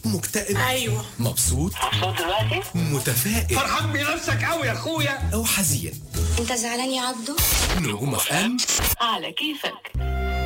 مكتئب؟ ايوه. مبسوط دلوقتي؟ متفائل؟ فرحان بنفسك قوي يا اخويا أو حزين؟ انت زعلان يا عبدو؟ نجوم FM على كيفك.